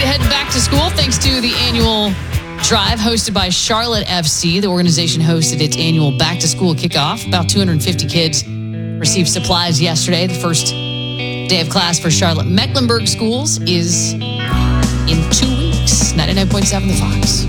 heading back to school thanks to the annual drive hosted by Charlotte FC. The organization hosted its annual back-to-school kickoff. About 250 kids received supplies yesterday. The first day of class for Charlotte Mecklenburg schools is in 2 weeks. 99.7 The Fox.